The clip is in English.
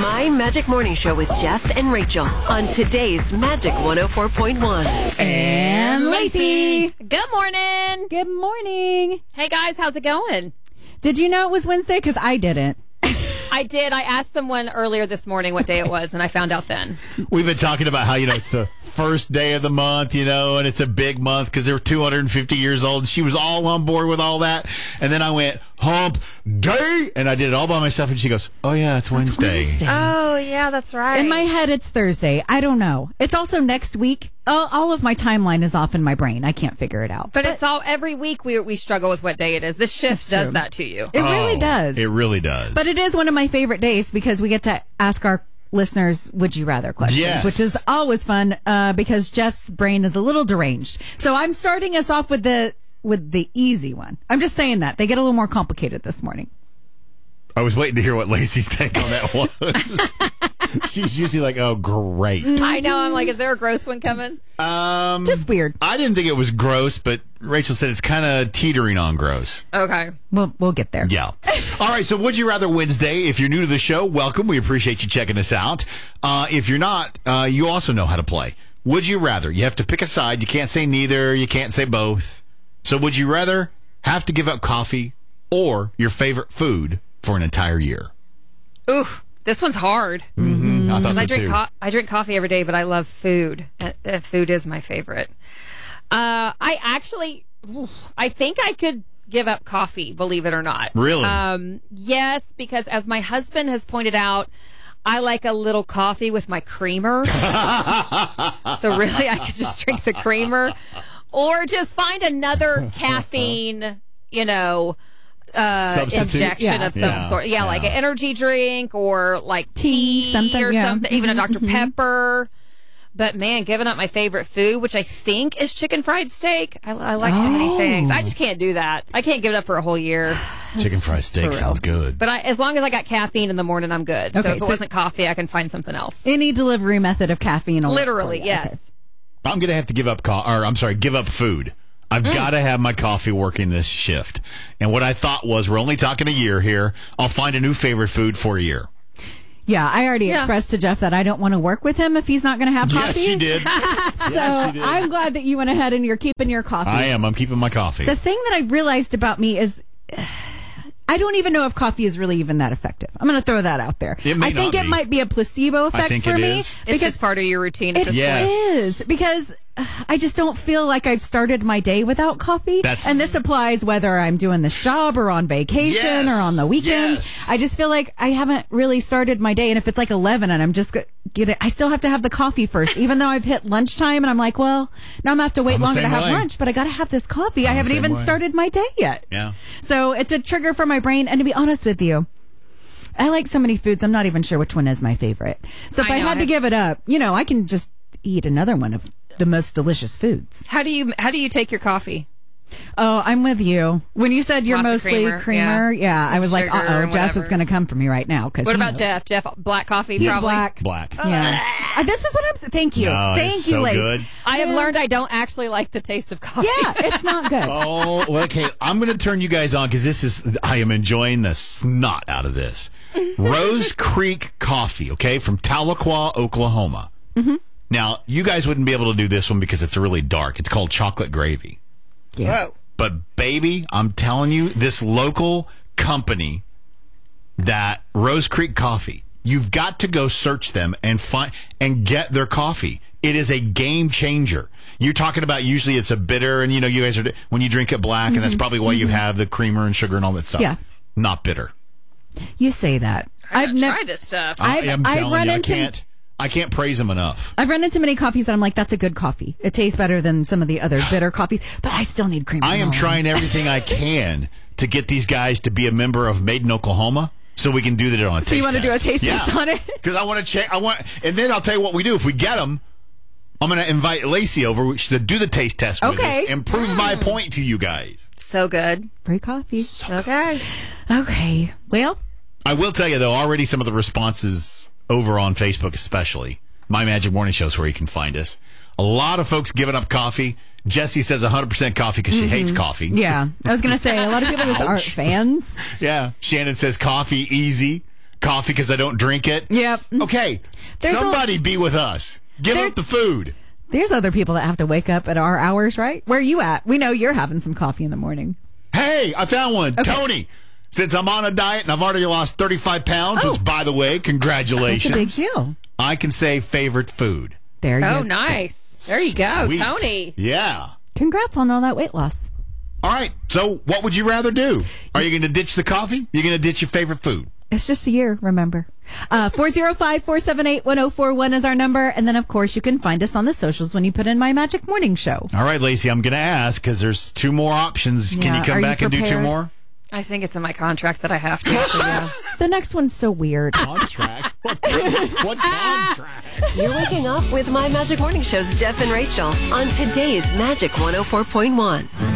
My Magic Morning Show with Jeff and Rachel on today's Magic 104.1. And Lacey. Good morning. Good morning. Hey, guys. How's it going? Did you know it was Wednesday? Because I didn't. I did. I asked someone earlier this morning what day it was, and I found out then. We've been talking about how, it's the first day of the month, and it's a big month because they're 250 years old. She was all on board with all that. And then I went, hump day, and I did it all by myself. And she goes, oh, yeah, it's Wednesday. Oh, yeah, that's right. In my head, it's Thursday. I don't know. It's also next week. All of my timeline is off in my brain. I can't figure it out. But it's all every week we struggle with what day it is. This shift does that to you. It really does. It really does. But it is one of my favorite days because we get to ask our listeners would you rather questions, yes, which is always fun because Jeff's brain is a little deranged. So I'm starting us off with the easy one. I'm just saying that. They get a little more complicated this morning. I was waiting to hear what Lacey's take on that was. She's usually like, oh, great. I know. I'm like, is there a gross one coming? Just weird. I didn't think it was gross, but Rachel said it's kind of teetering on gross. Okay. We'll get there. Yeah. All right. So Would You Rather Wednesday. If you're new to the show, welcome. We appreciate you checking us out. If you're not, you also know how to play. Would you rather? You have to pick a side. You can't say neither. You can't say both. So would you rather have to give up coffee or your favorite food for an entire year? Oof. This one's hard. Mm-hmm. I thought so too. I drink coffee every day, but I love food. Food is my favorite. I think I could give up coffee, believe it or not. Really? Yes, because as my husband has pointed out, I like a little coffee with my creamer. So really, I could just drink the creamer or just find another caffeine, injection of some sort. Yeah, like an energy drink or like tea something, or something, even a Dr. Pepper. But man, giving up my favorite food, which I think is chicken fried steak. I like so many things. I just can't do that. I can't give it up for a whole year. Chicken fried steak sounds good. But as long as I got caffeine in the morning, I'm good. Okay, so if it wasn't coffee, I can find something else. Any delivery method of caffeine. Literally, yes. Okay. I'm going to have to give up food. I've got to have my coffee working this shift. And what I thought was, we're only talking a year here. I'll find a new favorite food for a year. Yeah, I already expressed to Jeff that I don't want to work with him if he's not going to have coffee. Yes, you did. I'm glad that you went ahead and you're keeping your coffee. I am. I'm keeping my coffee. The thing that I realized about me is I don't even know if coffee is really even that effective. I'm going to throw that out there. I think it might be a placebo effect for me. It's just part of your routine at this point. It is, because I just don't feel like I've started my day without coffee. And this applies whether I'm doing this job or on vacation or on the weekends. Yes. I just feel like I haven't really started my day. And if it's like 11 and I'm just I still have to have the coffee first, even though I've hit lunchtime and I'm like, well, now I'm going to have to wait longer to have lunch, but I got to have this coffee. I haven't even started my day yet. Yeah. So it's a trigger for my brain. And to be honest with you, I like so many foods, I'm not even sure which one is my favorite. So if I had to give it up, I can just eat another one of the most delicious foods. How do you take your coffee? Oh, I'm with you. When you said you're Lots of mostly creamer, I was like, Jeff is going to come for me right now. What about Jeff? Jeff, black coffee, probably? Black. Yeah. This is what I'm saying. Thank you. Thank you, Lace. Good. I have learned I don't actually like the taste of coffee. Yeah, it's not good. Oh, well, okay. I'm going to turn you guys on because I am enjoying the snot out of this. Rose Creek Coffee, okay, from Tahlequah, Oklahoma. Mm-hmm. Now, you guys wouldn't be able to do this one because it's really dark. It's called chocolate gravy. Yeah. Whoa. But, baby, I'm telling you, this local company, that Rose Creek Coffee, you've got to go search them and get their coffee. It is a game changer. You're talking about usually it's a bitter, and, you guys are, when you drink it black, and that's probably why you have the creamer and sugar and all that stuff. Yeah. Not bitter. You say that. I've tried this stuff. I can't praise them enough. I've run into many coffees that I'm like, that's a good coffee. It tastes better than some of the other bitter coffees, but I still need creamer. I am trying everything I can to get these guys to be a member of Made in Oklahoma so we can do that on a taste test. So you want to do a taste test on it? Because I want to check. and then I'll tell you what we do. If we get them, I'm going to invite Lacey over to do the taste test with us and prove my point to you guys. So good. Free coffee. Okay. Well, I will tell you, though, already some of the responses over on Facebook especially. My Magic Morning Show is where you can find us. A lot of folks giving up coffee. Jessie says 100% coffee because she hates coffee. Yeah. I was going to say, a lot of people just aren't fans. Yeah. Shannon says coffee easy. coffee because I don't drink it. Yep. Okay, somebody be with us. Give up the food. There's other people that have to wake up at our hours, right? Where are you at? We know you're having some coffee in the morning. Hey, I found one. Okay. Tony, since I'm on a diet and I've already lost 35 pounds, which, by the way, congratulations. That's a big deal. I can say favorite food. There you go. Oh, nice. There you go, Sweet. Tony. Yeah. Congrats on all that weight loss. All right. So what would you rather do? Are you going to ditch the coffee? You're going to ditch your favorite food? It's just a year, remember. 405-478-1041 is our number. And then, of course, you can find us on the socials when you put in My Magic Morning Show. All right, Lacey, I'm going to ask because there's 2 more options. Can you come back and do 2 more? I think it's in my contract that I have to. So yeah. The next one's so weird. Contract? What contract? You're waking up with My Magic Morning Show's Jeff and Rachel on today's Magic 104.1.